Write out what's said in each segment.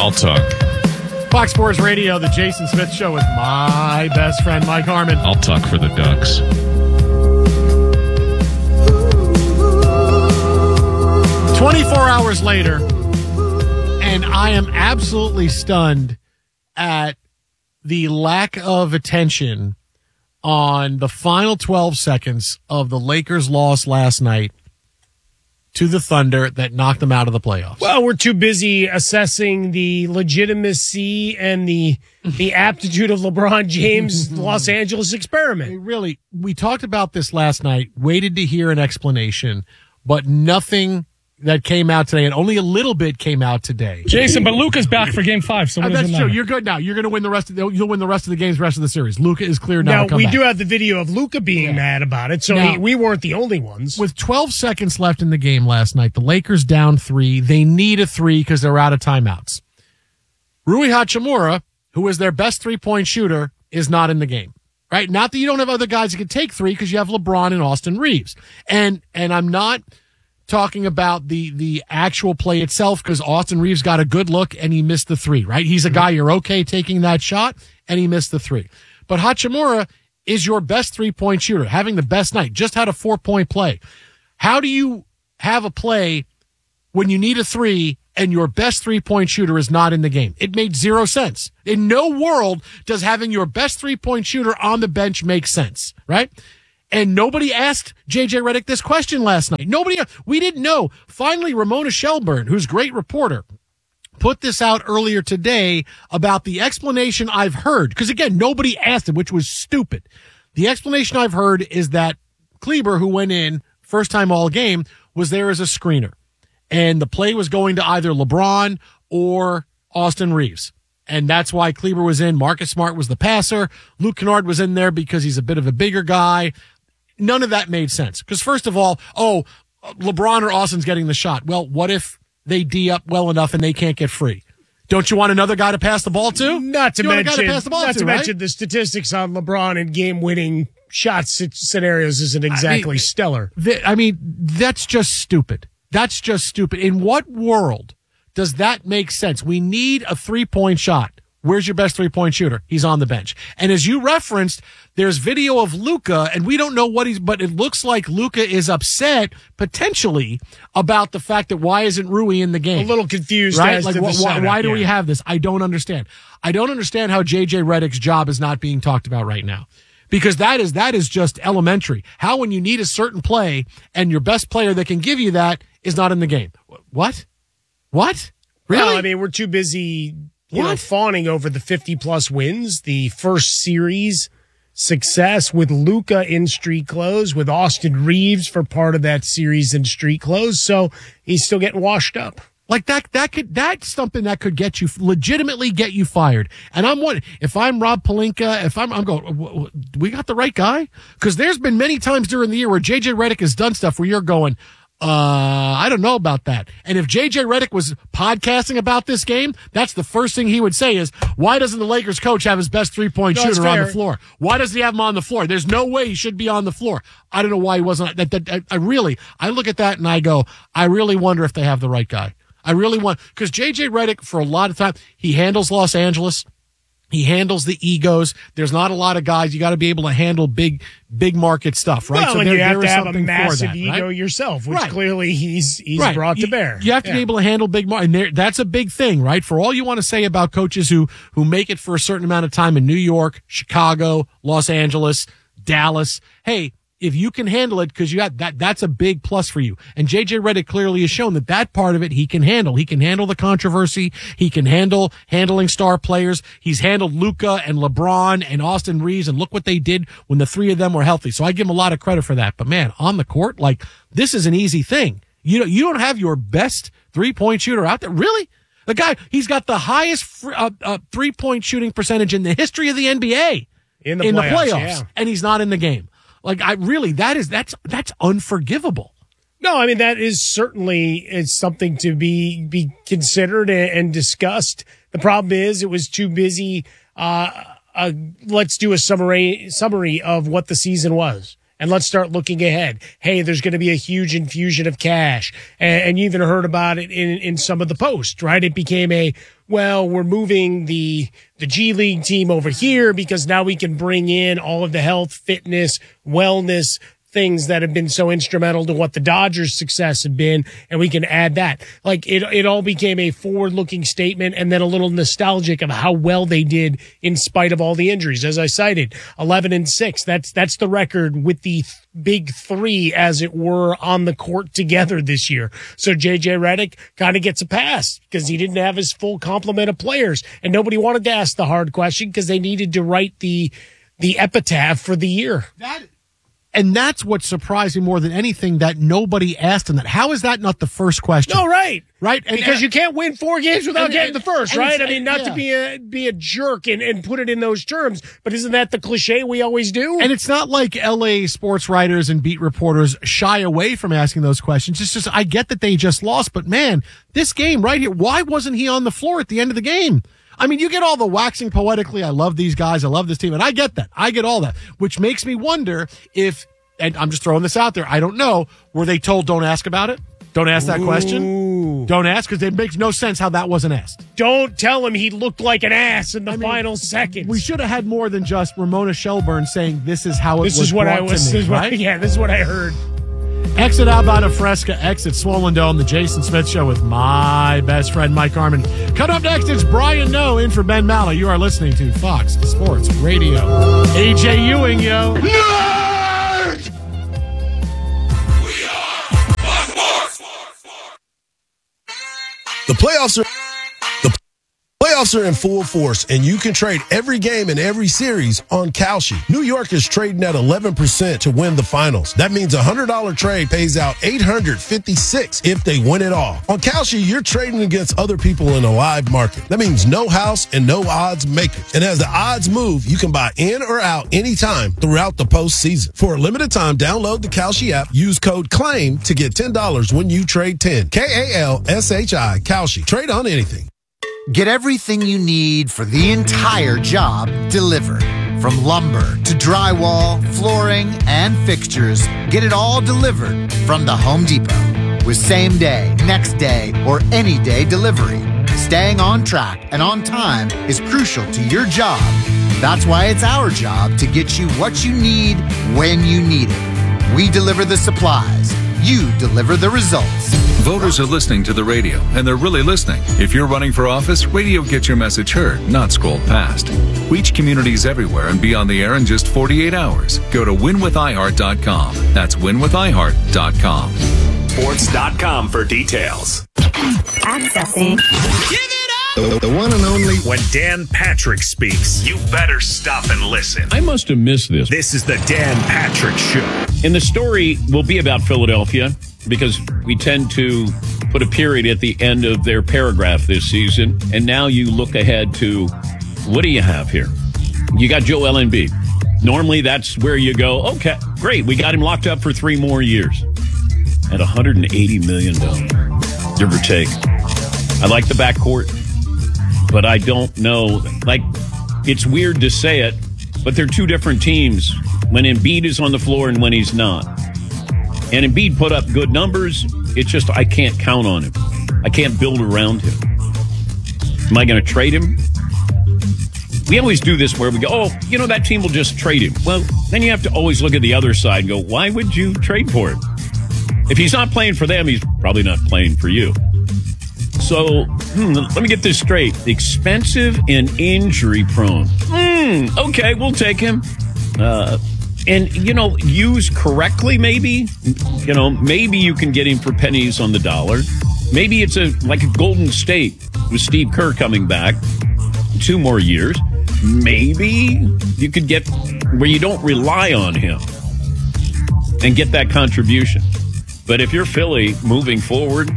I'll talk. Fox Sports Radio, the Jason Smith Show with my best friend, Mike Harmon. I'll talk for the Ducks. 24 hours later, and I am absolutely stunned at the lack of attention on the final 12 seconds of the Lakers' loss last night to the Thunder that knocked them out of the playoffs. Well, we're too busy assessing the legitimacy and the aptitude of LeBron James' Los Angeles experiment. Really, we talked about this last night, waited to hear an explanation, but nothing that came out today, and only a little bit came out today. Jason, but Luka's back for Game 5, so what does it that's matter? true. You're good now. You're going to win the rest of you'll win the rest of the games, rest of the series. Luka is clear now. Now, we do have the video of Luka being mad about it, so Now, we weren't the only ones. With 12 seconds left in the game last night, the Lakers down 3. They need a 3 because they're out of timeouts. Rui Hachimura, who is their best three-point shooter, is not in the game. Right? Not that you don't have other guys who can take 3 because you have LeBron and Austin Reeves. And I'm not talking about the actual play itself because Austin Reeves got a good look and he missed the 3, right? He's a guy you're okay taking that shot and he missed the 3. But Hachimura is your best three-point shooter, having the best night, just had a 4-point play. How do you have a play when you need a 3 and your best three-point shooter is not in the game? It made zero sense. In no world does having your best three-point shooter on the bench make sense, right? And nobody asked J.J. Redick this question last night. We didn't know. Finally, Ramona Shelburne, who's a great reporter, put this out earlier today about the explanation I've heard. Because, again, nobody asked him, which was stupid. The explanation I've heard is that Kleber, who went in first time all game, was there as a screener. And the play was going to either LeBron or Austin Reeves. And that's why Kleber was in. Marcus Smart was the passer. Luke Kennard was in there because he's a bit of a bigger guy. None of that made sense. Because first of all, LeBron or Austin's getting the shot. Well, what if they D up well enough and they can't get free? Don't you want another guy to pass the ball to? Not to mention right? the statistics on LeBron and game-winning shot scenarios isn't exactly stellar. That's just stupid. That's just stupid. In what world does that make sense? We need a three-point shot. Where's your best three-point shooter? He's on the bench. And as you referenced, there's video of Luka, and we don't know but it looks like Luka is upset, potentially, about the fact that why isn't Rui in the game? A little confused, right? As like, to the setup, why do we have this? I don't understand. I don't understand how J.J. Redick's job is not being talked about right now. Because that is just elementary. How when you need a certain play and your best player that can give you that is not in the game. What? Really? Well, we're too busy fawning over the 50-plus wins, the first series success with Luka in street clothes, with Austin Reeves for part of that series in street clothes, so he's still getting washed up. Like that's something that could legitimately get you fired. And I'm wondering, if I'm Rob Pelinka, I'm going, we got the right guy? Because there's been many times during the year where J.J. Redick has done stuff where you're going, I don't know about that. And if J.J. Redick was podcasting about this game, that's the first thing he would say is, why doesn't the Lakers coach have his best three-point shooter on the floor? Why doesn't he have him on the floor? There's no way he should be on the floor. I don't know why he wasn't. I look at that and I go, I really wonder if they have the right guy. I really want, because J.J. Redick, for a lot of time, he handles Los Angeles. He handles the egos. There's not a lot of guys. You got to be able to handle big market stuff, right? Well, so and you have to have a something massive for that, ego right? yourself, which Right. clearly he's Right. brought to bear. You have to be able to handle big market. And that's a big thing, right? For all you want to say about coaches who make it for a certain amount of time in New York, Chicago, Los Angeles, Dallas. Hey, if you can handle it, because you have that's a big plus for you. And J.J. Redick clearly has shown that part of it he can handle. He can handle the controversy. He can handling star players. He's handled Luka and LeBron and Austin Reeves, and look what they did when the three of them were healthy. So I give him a lot of credit for that. But man, on the court, this is an easy thing. You don't have your best three-point shooter out there. Really? The guy, he's got the highest three-point shooting percentage in the history of the NBA in the playoffs, and he's not in the game. That's unforgivable. No, that is certainly something to be considered and discussed. The problem is it was too busy. Let's do a summary of what the season was. and let's start looking ahead. Hey, there's going to be a huge infusion of cash. And you even heard about it in some of the posts, right? It became we're moving the G League team over here because now we can bring in all of the health, fitness, wellness things that have been so instrumental to what the Dodgers' success have been, and we can add that. Like, it all became a forward-looking statement and then a little nostalgic of how well they did in spite of all the injuries. As I cited, 11-6. That's the record with the big three, as it were, on the court together this year. So J.J. Redick kind of gets a pass because he didn't have his full complement of players, and nobody wanted to ask the hard question because they needed to write the epitaph for the year. And that's what surprised me more than anything, that nobody asked him that. How is that not the first question? No, right. Right? Because you can't win 4 games without getting the first, right? I mean, not to be a jerk and put it in those terms, but isn't that the cliche we always do? And it's not like LA sports writers and beat reporters shy away from asking those questions. It's just, I get that they just lost, but man, this game right here, why wasn't he on the floor at the end of the game? I mean, you get all the waxing poetically, I love these guys, I love this team, and I get that. I get all that, which makes me wonder if, and I'm just throwing this out there, I don't know, were they told don't ask about it? Don't ask that question? Don't ask, because it makes no sense how that wasn't asked. Don't tell him he looked like an ass in the final seconds. We should have had more than just Ramona Shelburne saying this is how it was This is what I heard. Exit Albina Fresca, exit Swollen Dome, the Jason Smith Show with my best friend Mike Harmon. Cut up next, it's Brian Noe in for Ben Mallow. You are listening to Fox Sports Radio. AJ Ewing, yo. Nerd! We are Fox Sports. The playoffs are in full force, and you can trade every game in every series on Kalshi. New York is trading at 11% to win the finals. That means a $100 trade pays out $856 if they win it all. On Kalshi, you're trading against other people in a live market. That means no house and no odds makers. And as the odds move, you can buy in or out anytime throughout the postseason. For a limited time, download the Kalshi app, use code CLAIM to get $10 when you trade 10. Kalshi, Kalshi. Trade on anything. Get everything you need for the entire job delivered. From lumber to drywall, flooring, and fixtures, get it all delivered from the Home Depot. With same day, next day, or any day delivery. Staying on track and on time is crucial to your job. That's why it's our job to get you what you need when you need it. We deliver the supplies. You deliver the results. Voters are listening to the radio, and they're really listening. If you're running for office, radio gets your message heard, not scrolled past. Reach communities everywhere and be on the air in just 48 hours. Go to winwithiheart.com. That's winwithiheart.com. Sports.com for details. Accessing. Give it up! The one and only. When Dan Patrick speaks, you better stop and listen. I must have missed this. This is the Dan Patrick Show. And the story will be about Philadelphia because we tend to put a period at the end of their paragraph this season. And now you look ahead to, what do you have here? You got Joel Embiid. Normally that's where you go, okay, great. We got him locked up for 3 more years at $180 million, give or take. I like the backcourt, but I don't know. Like, it's weird to say it, but they're 2 different teams when Embiid is on the floor and when he's not. And Embiid put up good numbers. It's just I can't count on him. I can't build around him. Am I going to trade him? We always do this where we go, oh, you know, that team will just trade him. Well, then you have to always look at the other side and go, why would you trade for him? If he's not playing for them, he's probably not playing for you. So, let me get this straight. Expensive and injury prone. Okay, we'll take him. And, you know, used correctly, maybe. You know, maybe you can get him for pennies on the dollar. Maybe it's like a Golden State with Steve Kerr coming back 2 more years. Maybe you could get where you don't rely on him and get that contribution. But if you're Philly moving forward,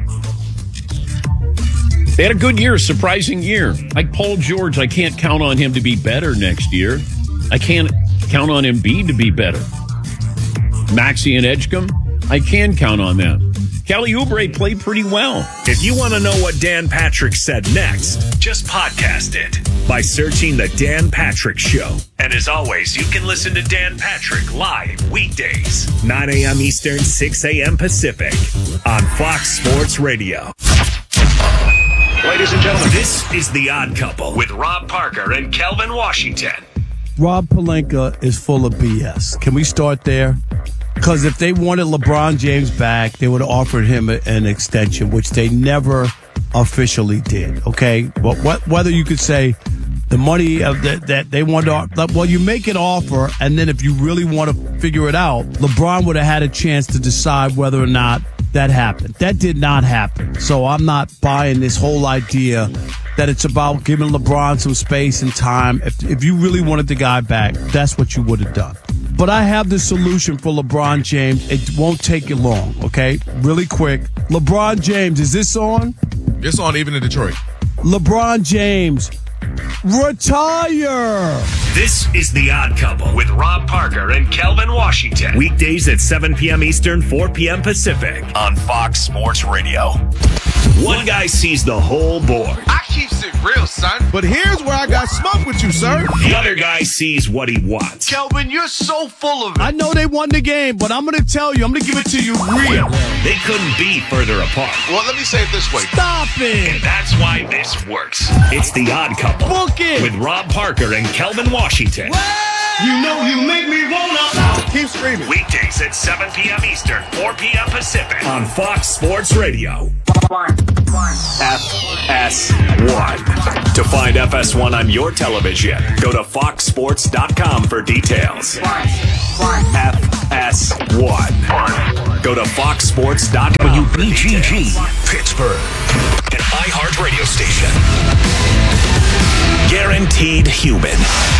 they had a good year, surprising year. Like Paul George, I can't count on him to be better next year. I can't count on Embiid to be better. Maxey and Edgecombe, I can count on them. Kelly Oubre played pretty well. If you want to know what Dan Patrick said next, just podcast it by searching The Dan Patrick Show. And as always, you can listen to Dan Patrick live weekdays, 9 a.m. Eastern, 6 a.m. Pacific on Fox Sports Radio. Ladies and gentlemen, this is The Odd Couple with Rob Parker and Kelvin Washington. Rob Pelinka is full of BS. Can we start there? Because if they wanted LeBron James back, they would have offered him an extension, which they never officially did. Okay, but whether you could say the money of that they wanted to, well, you make an offer, and then if you really want to figure it out, LeBron would have had a chance to decide whether or not that happened. That did not happen. So I'm not buying this whole idea that it's about giving LeBron some space and time. If you really wanted the guy back, that's what you would have done. But I have the solution for LeBron James. It won't take you long, okay? Really quick. LeBron James, is this on? It's on even in Detroit. LeBron James, retire! This is The Odd Couple with Rob Parker and Kelvin Washington. Weekdays at 7 p.m. Eastern, 4 p.m. Pacific on Fox Sports Radio. One guy sees the whole board. I keeps it real, son. But here's where I got smoke with you, sir. The other guy sees what he wants. Kelvin, you're so full of it. I know they won the game, but I'm going to tell you, I'm going to give it to you real. They couldn't be further apart. Well, let me say it this way. Stop it. And that's why this works. It's The Odd Couple. Book it. With Rob Parker and Kelvin Washington. You know you make me wanna. Keep screaming. Weekdays at 7 p.m. Eastern, 4 p.m. Pacific on Fox Sports Radio. FS1. To find FS1 on your television, go to foxsports.com for details. FS1. Go to foxsports.com. WBGG, Pittsburgh, an iHeart radio station. Guaranteed human.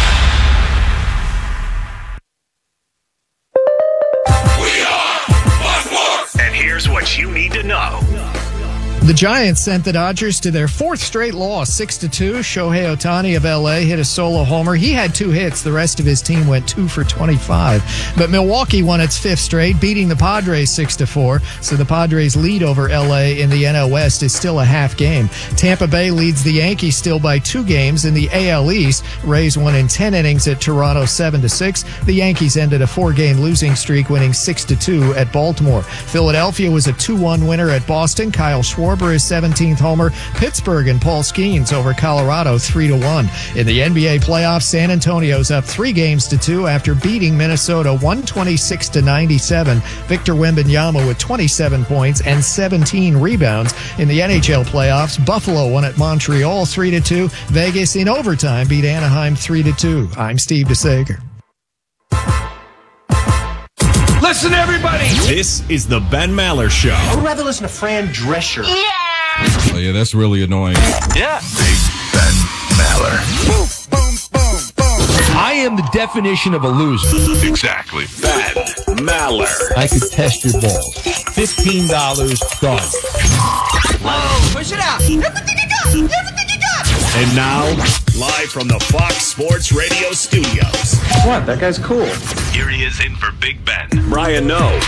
And here's what you need to know. The Giants sent the Dodgers to their fourth straight loss, 6-2. Shohei Ohtani of L.A. hit a solo homer. He had 2 hits. The rest of his team went 2 for 25. But Milwaukee won its 5th straight, beating the Padres 6-4. So the Padres' lead over L.A. in the NL West is still a half game. Tampa Bay leads the Yankees still by 2 games. In the AL East, Rays won in 10 innings at Toronto 7-6. The Yankees ended a 4-game losing streak, winning 6-2 at Baltimore. Philadelphia was a 2-1 winner at Boston. Kyle Schwarber his 17th homer. Pittsburgh and Paul Skeens over Colorado 3-1. In the NBA playoffs, San Antonio's up 3-2 after beating Minnesota 126-97. Victor Wembanyama with 27 points and 17 rebounds. In the NHL playoffs, Buffalo won at Montreal 3-2. Vegas in overtime beat Anaheim 3-2. I'm Steve DeSager. Listen, everybody. This is the Ben Maller Show. I would rather listen to Fran Drescher. Oh, yeah, that's really annoying. Yeah. Big Ben Maller. Boom, boom, boom, boom. I am the definition of a loser. Exactly. Ben Maller. I could test your balls. $15 done. Whoa, push it out. Everything you got. Everything you got. And now, live from the Fox Sports Radio studios. What? That guy's cool. Here he is in for Big Ben. Brian No. Oh,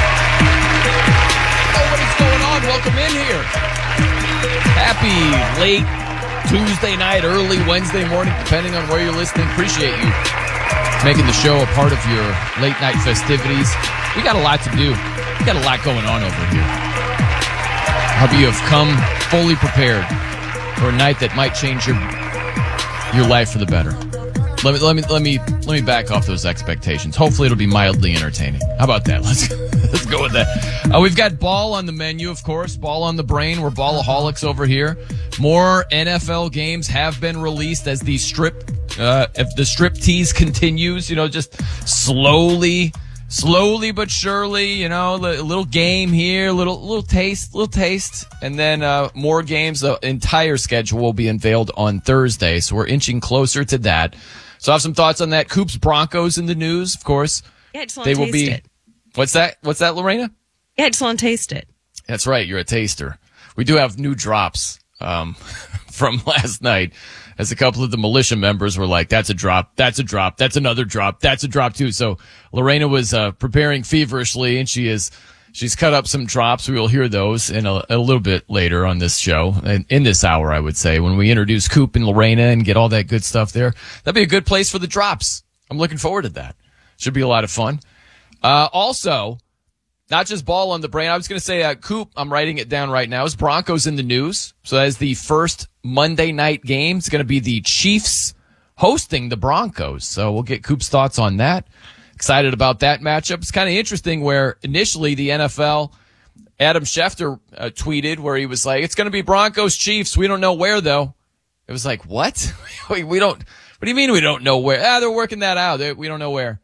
what is going on? Welcome in here. Happy late Tuesday night, early Wednesday morning, depending on where you're listening. Appreciate you making the show a part of your late night festivities. We got a lot to do. We got a lot going on over here. Hope you have come fully prepared for a night that might change your life for the better. Let me back off those expectations. Hopefully it'll be mildly entertaining. How about that? Let's go with that. We've got ball on the menu, of course. Ball on the brain. We're ballaholics over here. More NFL games have been released as the if the strip tease continues. Just slowly but surely. A little game here, little taste, and then more games. The entire schedule will be unveiled on Thursday, so we're inching closer to that. So I have some thoughts on that. Coups Broncos in the news, of course. Yeah, I just want to taste it. What's that, Lorena? Yeah, I just want to taste it. That's right. You're a taster. We do have new drops from last night, as a couple of the militia members were like, that's a drop, that's a drop, that's another drop, that's a drop too. So Lorena was preparing feverishly, and she is She's cut up some drops. We will hear those in a little bit later on this show, in this hour, I would say, when we introduce Coop and Lorena and get all that good stuff there. That'd be a good place for the drops. I'm looking forward to that. Should be a lot of fun. Also, not just ball on the brain. I was going to say, Coop, I'm writing it down right now, is Broncos in the news. So as the first Monday night game, it's going to be the Chiefs hosting the Broncos. So we'll get Coop's thoughts on that. Excited about that matchup. It's kind of interesting where initially the NFL, Adam Schefter tweeted where he was like, it's going to be Broncos Chiefs. We don't know where though. It was like, what? What do you mean we don't know where? They're working that out. We don't know where.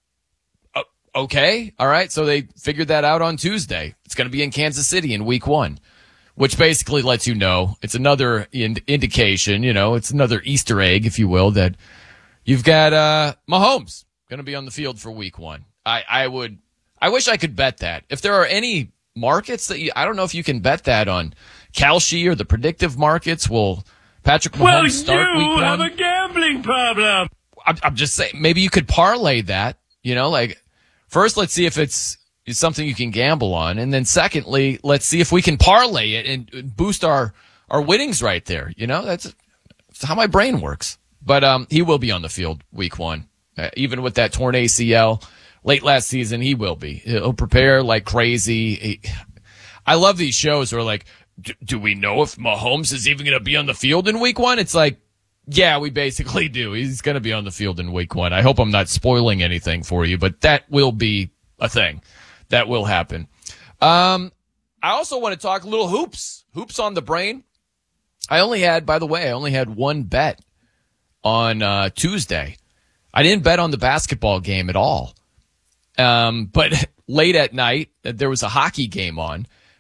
Okay. All right. So they figured that out on Tuesday. It's going to be in Kansas City in week 1, which basically lets you know it's another indication, it's another Easter egg, if you will, that you've got Mahomes going to be on the field for week 1. I wish I could bet that. If there are any markets that I don't know if you can bet that on Kalshi or the predictive markets, will Patrick Mahomes start week 1? Well, you have a gambling problem. I'm just saying, maybe you could parlay that, like first let's see if it's something you can gamble on. And then secondly, let's see if we can parlay it and boost our winnings right there. That's how my brain works. But he will be on the field week 1. Even with that torn ACL late last season, he will be. He'll prepare like crazy. I love these shows where like, do we know if Mahomes is even going to be on the field in week 1? It's like, yeah, we basically do. He's going to be on the field in week 1. I hope I'm not spoiling anything for you, but that will be a thing. That will happen. I also want to talk a little hoops. Hoops on the brain. I only had one bet on Tuesday. I didn't bet on the basketball game at all. But late at night, there was a hockey game on.